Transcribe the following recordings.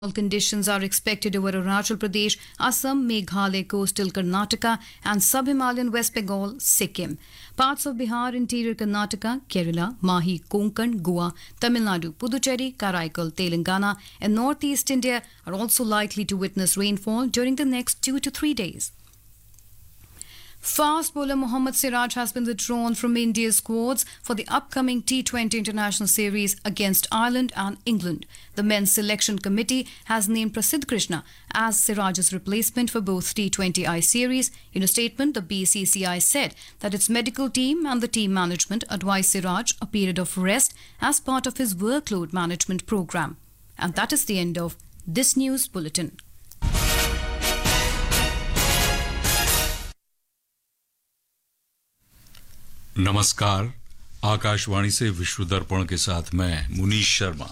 Conditions are expected over Arunachal Pradesh, Assam, Meghalaya, coastal Karnataka and sub-Himalayan West Bengal, Sikkim. Parts of Bihar, interior Karnataka, Kerala, Mahi, Konkan, Goa, Tamil Nadu, Puducherry, Karaikal, Telangana and northeast India are also likely to witness rainfall during the next 2 to 3 days. Fast bowler Mohammad Siraj has been withdrawn from India's squads for the upcoming T20 International Series against Ireland and England. The men's selection committee has named Prasidh Krishna as Siraj's replacement for both T20I series. In a statement, the BCCI said that its medical team and the team management advised Siraj a period of rest as part of his workload management program. And that is the end of this news bulletin. नमस्कार, आकाशवाणी से विश्व दर्पण के साथ मैं मुनीश शर्मा।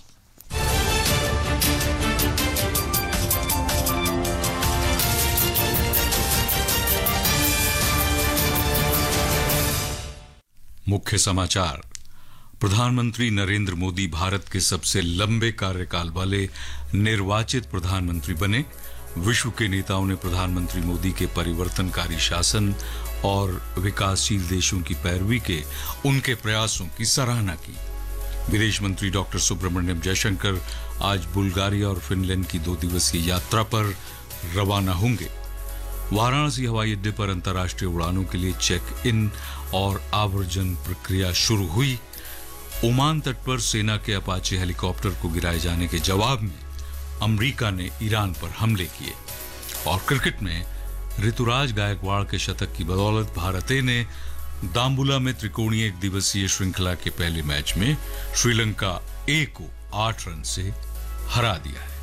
मुख्य समाचार। प्रधानमंत्री नरेंद्र मोदी भारत के सबसे लंबे कार्यकाल वाले निर्वाचित प्रधानमंत्री बने। विश्व के नेताओं ने प्रधानमंत्री मोदी के परिवर्तनकारी शासन और विकासशील देशों की पैरवी के उनके प्रयासों की सराहना की। विदेश मंत्री डॉक्टर सुब्रमण्यम जयशंकर आज बुल्गारिया और फिनलैंड की 2 दिवसीय यात्रा पर रवाना होंगे। वाराणसी हवाई अड्डे पर अंतर्राष्ट्रीय उड़ानों के लिए चेक इन और आवर्जन प्रक्रिया शुरू हुई। ओमान तट पर सेना के अपाचे हेलीकॉप्टर को गिराए जाने के जवाब में अमेरिका ने ईरान पर हमले किए। और क्रिकेट में ऋतुराज गायकवाड़ के शतक की बदौलत भारत ए ने दाम्बुला में त्रिकोणीय 1 दिवसीय श्रृंखला के पहले मैच में श्रीलंका ए को 8 रन से हरा दिया है।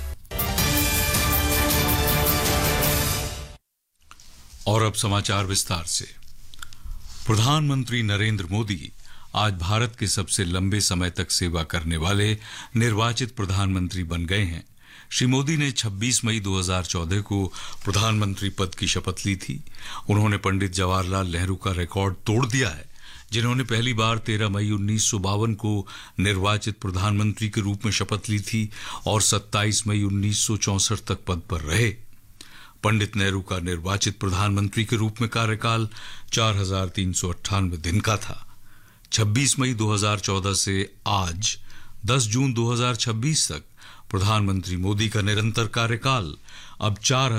और अब समाचार विस्तार से। प्रधानमंत्री नरेंद्र मोदी आज भारत के सबसे लंबे समय तक सेवा करने वाले निर्वाचित प्रधानमंत्री बन गए हैं। श्री मोदी ने 26 मई 2014 को प्रधानमंत्री पद की शपथ ली थी। उन्होंने पंडित जवाहरलाल नेहरू का रिकॉर्ड तोड़ दिया है, जिन्होंने पहली बार 13 मई 1952 को निर्वाचित प्रधानमंत्री के रूप में शपथ ली थी और 27 मई 1964 तक पद पर रहे। पंडित नेहरू का निर्वाचित प्रधानमंत्री के रूप में कार्यकाल 4398 दिन का था। 26 मई 2014 से आज 10 जून 2026 तक प्रधानमंत्री मोदी का निरंतर कार्यकाल अब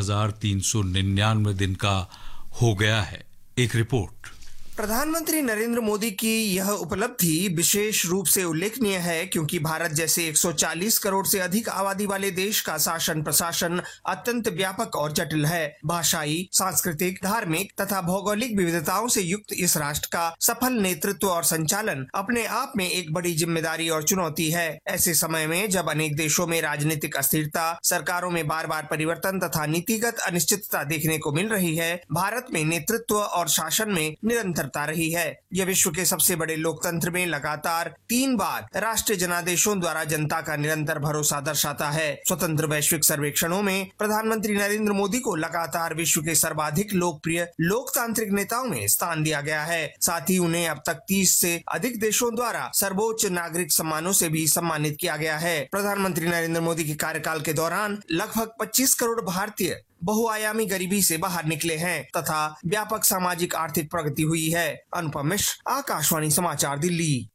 4399 दिन का हो गया है। एक रिपोर्ट। प्रधानमंत्री नरेंद्र मोदी की यह उपलब्धि विशेष रूप से उल्लेखनीय है क्योंकि भारत जैसे 140 करोड़ से अधिक आबादी वाले देश का शासन प्रशासन अत्यंत व्यापक और जटिल है। भाषाई, सांस्कृतिक, धार्मिक तथा भौगोलिक विविधताओं से युक्त इस राष्ट्र का सफल नेतृत्व और संचालन अपने आप में एक बड़ी जिम्मेदारी और चुनौती है। ऐसे समय में जब अनेक देशों में राजनीतिक अस्थिरता, सरकारों में बार बार परिवर्तन तथा नीतिगत अनिश्चितता देखने को मिल रही है, भारत में नेतृत्व और शासन में निरंतर रही है। यह विश्व के सबसे बड़े लोकतंत्र में लगातार 3 बार राष्ट्रीय जनादेशों द्वारा जनता का निरंतर भरोसा दर्शाता है। स्वतंत्र वैश्विक सर्वेक्षणों में प्रधानमंत्री नरेंद्र मोदी को लगातार विश्व के सर्वाधिक लोकप्रिय लोकतांत्रिक नेताओं में स्थान दिया गया है। साथ ही उन्हें अब तक 30 से अधिक देशों द्वारा सर्वोच्च नागरिक सम्मानों से भी सम्मानित किया गया है। प्रधानमंत्री नरेंद्र मोदी के कार्यकाल के दौरान लगभग 25 करोड़ भारतीय बहुआयामी गरीबी से बाहर निकले हैं तथा व्यापक सामाजिक आर्थिक प्रगति हुई है। अनुपम मिश्र, आकाशवाणी समाचार, दिल्ली।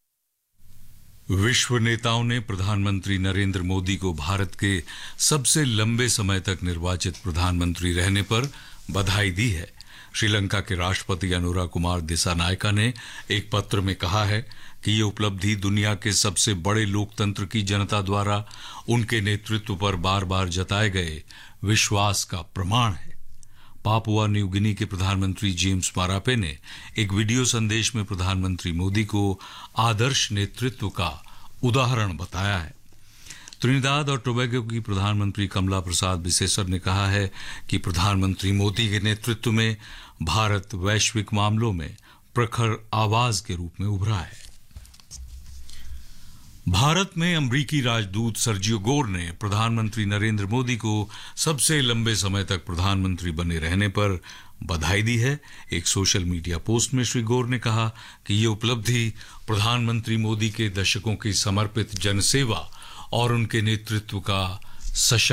विश्व नेताओं ने प्रधानमंत्री नरेंद्र मोदी को भारत के सबसे लंबे समय तक निर्वाचित प्रधानमंत्री रहने पर बधाई दी है। श्रीलंका के राष्ट्रपति अनुरा कुमार दिसानायका ने एक पत्र में कहा है कि ये उपलब्धि दुनिया के सबसे बड़े लोकतंत्र की जनता द्वारा उनके नेतृत्व पर बार बार जताए गए विश्वास का प्रमाण है। पापुआ न्यू गिनी के प्रधानमंत्री जेम्स मारापे ने एक वीडियो संदेश में प्रधानमंत्री मोदी को आदर्श नेतृत्व का उदाहरण बताया है। त्रिनिदाद और टोबैगो की प्रधानमंत्री कमला प्रसाद बिसेसर ने कहा है कि प्रधानमंत्री मोदी के नेतृत्व में भारत वैश्विक मामलों में प्रखर आवाज के रूप में उभरा है। भारत में अमरीकी राजदूत सर्जियो गोर ने प्रधानमंत्री नरेंद्र मोदी को सबसे लंबे समय तक प्रधानमंत्री बने रहने पर बधाई दी है। एक सोशल मीडिया पोस्ट में श्री गोर ने कहा कि ये उपलब्धि प्रधानमंत्री मोदी के दशकों की समर्पित जनसेवा और उनके नेतृत्व का सशक्त